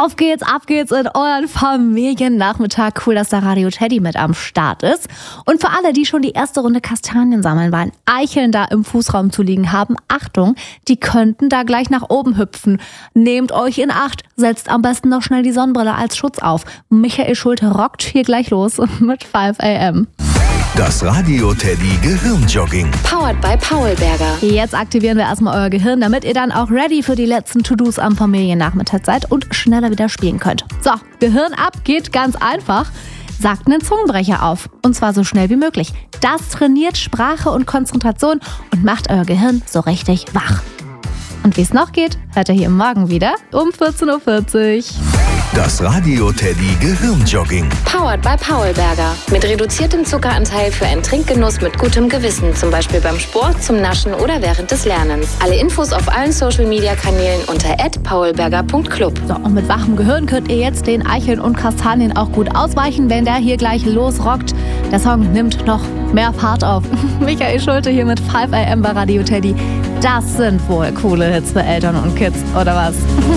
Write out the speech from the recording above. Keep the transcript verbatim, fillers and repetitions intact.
Auf geht's, ab geht's in euren Familiennachmittag. Cool, dass der Radio Teddy mit am Start ist. Und für alle, die schon die erste Runde Kastanien sammeln, weil Eicheln da im Fußraum zu liegen haben, Achtung, die könnten da gleich nach oben hüpfen. Nehmt euch in Acht, setzt am besten noch schnell die Sonnenbrille als Schutz auf. Michael Schulte rockt hier gleich los mit fünf a m. Das Radio Teddy Gehirnjogging. Powered by Paulberger. Jetzt aktivieren wir erstmal euer Gehirn, damit ihr dann auch ready für die letzten To-Dos am Familiennachmittag seid und schneller wieder spielen könnt. So, Gehirn ab geht ganz einfach. Sagt einen Zungenbrecher auf. Und zwar so schnell wie möglich. Das trainiert Sprache und Konzentration und macht euer Gehirn so richtig wach. Und wie es noch geht, hört ihr hier morgen wieder um vierzehn Uhr vierzig. Das Radio Teddy Gehirnjogging. Powered by Paulberger. Mit reduziertem Zuckeranteil für einen Trinkgenuss mit gutem Gewissen. Zum Beispiel beim Sport, zum Naschen oder während des Lernens. Alle Infos auf allen Social-Media-Kanälen unter at paulberger punkt club. So, und mit wachem Gehirn könnt ihr jetzt den Eicheln und Kastanien auch gut ausweichen, wenn der hier gleich losrockt. Der Song nimmt noch mehr Fahrt auf. Michael Schulte hier mit fünf a m bei Radio Teddy. Das sind wohl coole Hits für Eltern und Kids, oder was?